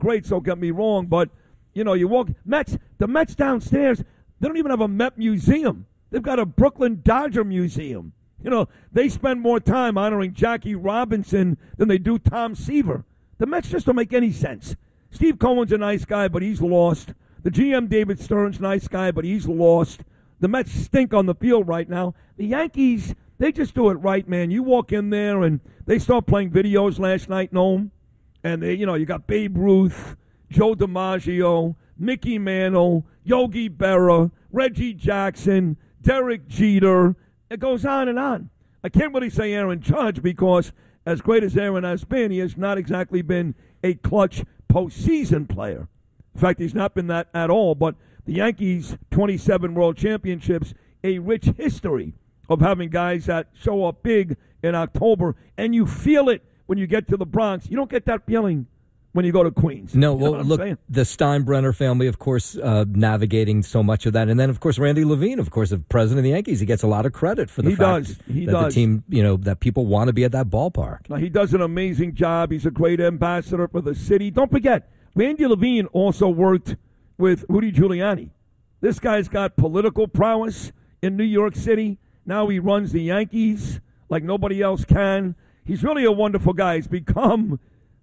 great, so get me wrong, but, you walk the Mets downstairs, they don't even have a Met museum. They've got a Brooklyn Dodger museum. They spend more time honoring Jackie Robinson than they do Tom Seaver. The Mets just don't make any sense. Steve Cohen's a nice guy, but he's lost. The GM, David Stern's nice guy, but he's lost. The Mets stink on the field right now. The Yankees, they just do it right, man. You walk in there, and they start playing videos last night, Noam. And, you got Babe Ruth, Joe DiMaggio, Mickey Mantle, Yogi Berra, Reggie Jackson, Derek Jeter. It goes on and on. I can't really say Aaron Judge because as great as Aaron has been, he has not exactly been a clutch postseason player. In fact, he's not been that at all. But the Yankees, 27 World Championships, a rich history of having guys that show up big in October, and you feel it when you get to the Bronx. You don't get that feeling when you go to Queens. No, well, look, the Steinbrenner family, of course, navigating so much of that. And then, of course, Randy Levine, of course, the president of the Yankees, he gets a lot of credit for the fact that the team, that people want to be at that ballpark. Now, he does an amazing job. He's a great ambassador for the city. Don't forget, Randy Levine also worked with Rudy Giuliani. This guy's got political prowess in New York City. Now he runs the Yankees like nobody else can. He's really a wonderful guy. He's become...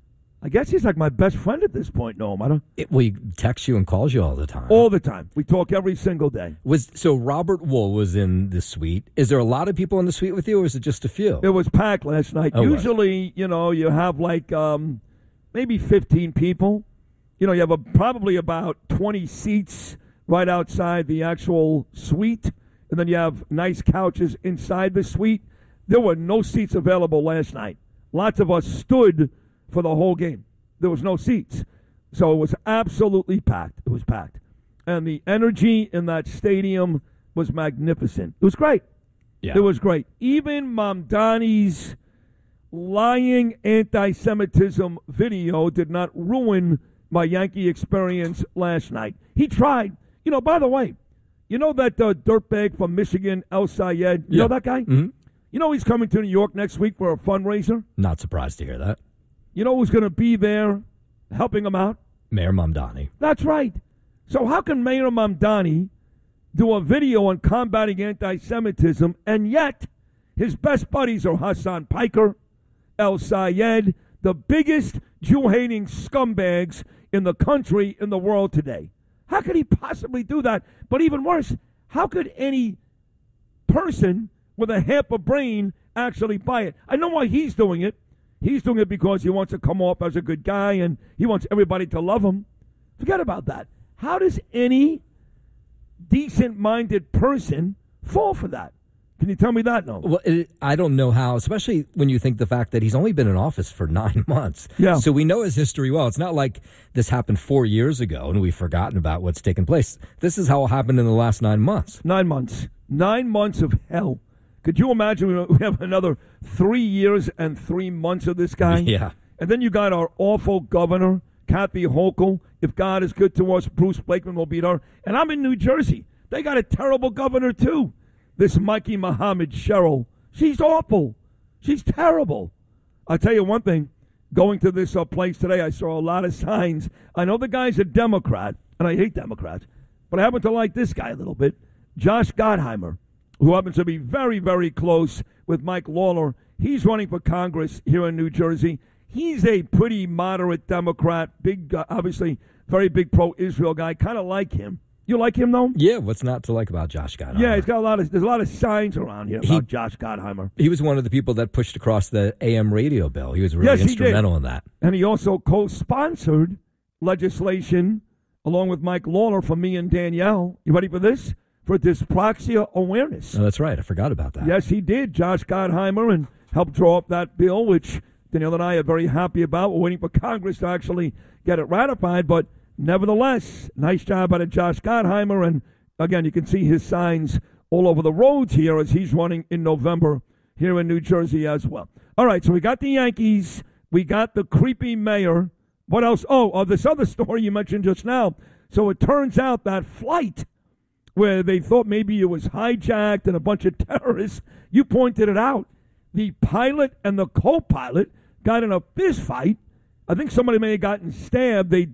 I guess he's like my best friend at this point, Noam. He texts you and calls you all the time. All the time. We talk every single day. So Robert Wool was in the suite. Is there a lot of people in the suite with you, or is it just a few? It was packed last night. Usually, you have like maybe 15 people. You have probably about 20 seats right outside the actual suite, and then you have nice couches inside the suite. There were no seats available last night. Lots of us stood for the whole game. There was no seats. So it was absolutely packed. It was packed. And the energy in that stadium was magnificent. It was great. Yeah. It was great. Even Mamdani's lying anti-Semitism video did not ruin my Yankee experience last night. He tried. By the way, that dirtbag from Michigan, El Sayed? You know that guy? Mm-hmm. He's coming to New York next week for a fundraiser? Not surprised to hear that. You know who's going to be there helping him out? Mayor Mamdani. That's right. So how can Mayor Mamdani do a video on combating anti-Semitism, and yet his best buddies are Hassan Piker, El Sayed, the biggest Jew-hating scumbags in the country, in the world today? How could he possibly do that? But even worse, how could any person with a half a brain actually buy it? I know why he's doing it. He's doing it because he wants to come off as a good guy and he wants everybody to love him. Forget about that. How does any decent-minded person fall for that? Can you tell me that? No. Well, I don't know how, especially when you think the fact that he's only been in office for 9 months. Yeah. So we know his history well. It's not like this happened 4 years ago and we've forgotten about what's taken place. This is how it happened in the last 9 months. 9 months. 9 months of hell. Could you imagine we have another 3 years and 3 months of this guy? Yeah. And then you got our awful governor, Kathy Hochul. If God is good to us, Bruce Blakeman will beat her. And I'm in New Jersey. They got a terrible governor, too. This Mikey Muhammad Cheryl. She's awful. She's terrible. I'll tell you one thing. Going to this place today, I saw a lot of signs. I know the guy's a Democrat, and I hate Democrats, but I happen to like this guy a little bit. Josh Gottheimer, who happens to be very, very close with Mike Lawler. He's running for Congress here in New Jersey. He's a pretty moderate Democrat, big, obviously very big pro-Israel guy, kind of like him. You like him, though? Yeah, what's not to like about Josh Gottheimer? Yeah, there's a lot of signs around here about Josh Gottheimer. He was one of the people that pushed across the AM radio bill. He was really instrumental in that. And he also co-sponsored legislation along with Mike Lawler for me and Danielle. You ready for this? For dyspraxia awareness. Oh, that's right. I forgot about that. Yes, he did. Josh Gottheimer, and helped draw up that bill, which Danielle and I are very happy about. We're waiting for Congress to actually get it ratified, but nevertheless, nice job out of Josh Gottheimer. And again, you can see his signs all over the roads here as he's running in November here in New Jersey as well. All right, so we got the Yankees. We got the creepy mayor. What else? Oh, this other story you mentioned just now. So it turns out that flight where they thought maybe it was hijacked and a bunch of terrorists, you pointed it out. The pilot and the co-pilot got in a fist fight. I think somebody may have gotten stabbed. They